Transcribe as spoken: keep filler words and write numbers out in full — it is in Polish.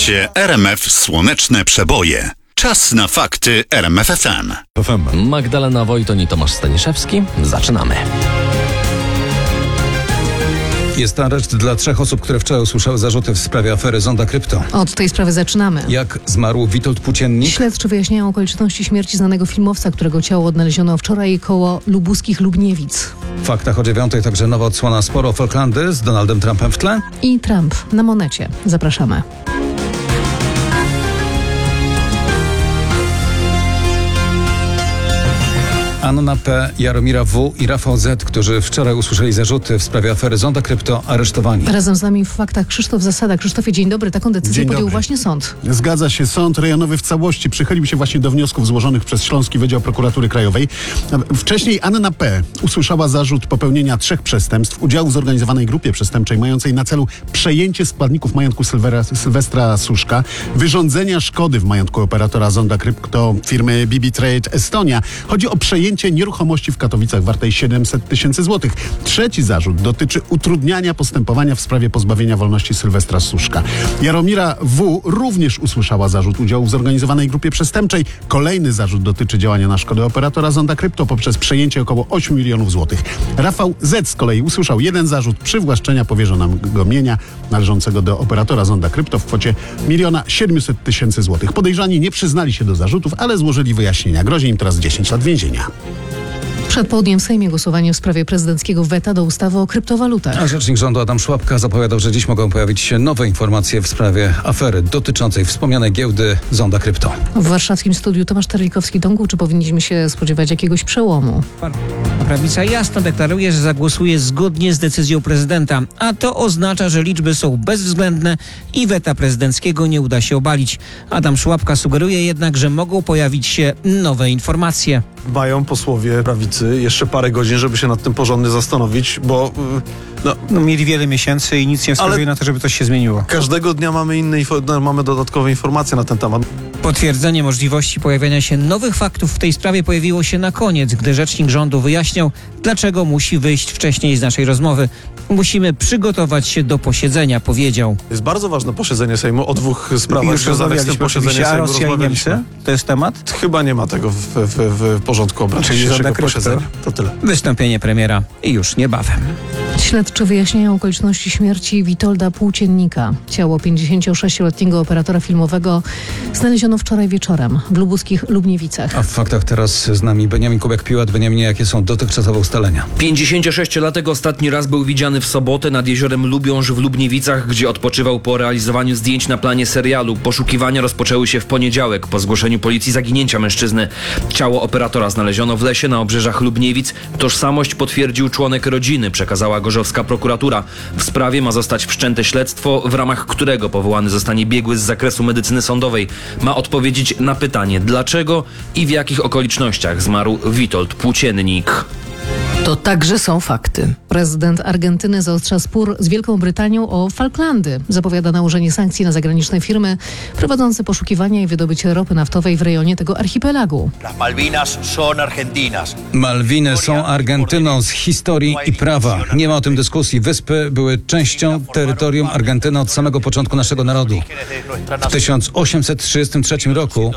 Słuchacie R M F Słoneczne Przeboje. Czas na fakty R M F F M. Magdalena Wojton i Tomasz Staniszewski. Zaczynamy. Jest areszt dla trzech osób, które wczoraj usłyszały zarzuty w sprawie afery Zonda Krypto. Od tej sprawy zaczynamy. Jak zmarł Witold Płóciennik? Śledczy wyjaśniają okoliczności śmierci znanego filmowca, którego ciało odnaleziono wczoraj koło lubuskich Lubniewic. W faktach o dziewiątej także nowa odsłona sporu o Falklandy z Donaldem Trumpem w tle. I Trump na monecie. Zapraszamy. Anna P., Jaromira W. i Rafał Z., którzy wczoraj usłyszeli zarzuty w sprawie afery Zonda Krypto, aresztowani. Razem z nami w faktach Krzysztof Zasada. Krzysztofie, dzień dobry. Taką decyzję Dzień podjął dobry. właśnie sąd. Zgadza się. Sąd rejonowy w całości przychylił się właśnie do wniosków złożonych przez Śląski Wydział Prokuratury Krajowej. Wcześniej Anna P. usłyszała zarzut popełnienia trzech przestępstw, udziału w zorganizowanej grupie przestępczej mającej na celu przejęcie składników majątku Sylwera, Sylwestra Suszka, wyrządzenia szkody w majątku operatora Zonda Krypto firmy B B Trade Estonia. Chodzi o przejęcie nieruchomości w Katowicach wartej siedemset tysięcy złotych. Trzeci zarzut dotyczy utrudniania postępowania w sprawie pozbawienia wolności Sylwestra Suszka. Jaromira W. również usłyszała zarzut udziału w zorganizowanej grupie przestępczej. Kolejny zarzut dotyczy działania na szkodę operatora Zonda Krypto poprzez przejęcie około ośmiu milionów złotych. Rafał Z. z kolei usłyszał jeden zarzut przywłaszczenia powierzonego mienia należącego do operatora Zonda Krypto w kwocie miliona siedmiuset tysięcy złotych. Podejrzani nie przyznali się do zarzutów, ale złożyli wyjaśnienia. Grozi im teraz dziesięć lat więzienia. Przed południem w Sejmie głosowanie w sprawie prezydenckiego weta do ustawy o kryptowalutach. A rzecznik rządu Adam Szłapka zapowiadał, że dziś mogą pojawić się nowe informacje w sprawie afery dotyczącej wspomnianej giełdy Zonda Krypto. W warszawskim studiu Tomasz Terlikowski. Tomku, czy powinniśmy się spodziewać jakiegoś przełomu? Prawica jasno deklaruje, że zagłosuje zgodnie z decyzją prezydenta, a to oznacza, że liczby są bezwzględne i weta prezydenckiego nie uda się obalić. Adam Szłapka sugeruje jednak, że mogą pojawić się nowe informacje. Mają posłowie prawicy jeszcze parę godzin, żeby się nad tym porządnie zastanowić, bo no, No, mieli wiele miesięcy i nic nie wskazuje Ale- na to, żeby coś się zmieniło. każdego dnia mamy inne info, no, mamy dodatkowe informacje na ten temat. Potwierdzenie możliwości pojawiania się nowych faktów w tej sprawie pojawiło się na koniec, gdy rzecznik rządu wyjaśniał, dlaczego musi wyjść wcześniej z naszej rozmowy. Musimy przygotować się do posiedzenia, powiedział. Jest bardzo ważne posiedzenie Sejmu o dwóch sprawach Już związanych z tym rozmawialiśmy posiedzeniem oczywiście, a Sejmu. Rosja i Rozmawialiśmy. Niemcy? To jest temat? Chyba nie ma tego w, w, w porządku obrad Czyli dzisiejszego żadna krypto. posiedzenia. To tyle. Wystąpienie premiera już niebawem. Śledczy wyjaśniają okoliczności śmierci Witolda Płóciennika. Ciało pięćdziesięciosześcioletniego operatora filmowego znaleziono wczoraj wieczorem w lubuskich Lubniewicach. A w faktach teraz z nami Beniamin Kubek-Piłat. Beniaminie, jakie są dotychczasowe ustalenia? pięćdziesięciosześciolatek ostatni raz był widziany w sobotę nad jeziorem Lubiąż w Lubniewicach, gdzie odpoczywał po realizowaniu zdjęć na planie serialu. Poszukiwania rozpoczęły się w poniedziałek po zgłoszeniu policji zaginięcia mężczyzny. Ciało operatora znaleziono w lesie na obrzeżach Lubniewic. Tożsamość potwierdził członek rodziny, przekazała gorzowska prokuratura. W sprawie ma zostać wszczęte śledztwo, w ramach którego powołany zostanie biegły z zakresu medycyny sądowej. Ma odpowiedzieć na pytanie, dlaczego i w jakich okolicznościach zmarł Witold Płóciennik. To także są fakty. Prezydent Argentyny zaostrza spór z Wielką Brytanią o Falklandy. Zapowiada nałożenie sankcji na zagraniczne firmy prowadzące poszukiwania i wydobycie ropy naftowej w rejonie tego archipelagu. Malwiny są Argentyną z historii i prawa. Nie ma o tym dyskusji. Wyspy były częścią terytorium Argentyny od samego początku naszego narodu. W tysiąc osiemset trzydziestym trzecim roku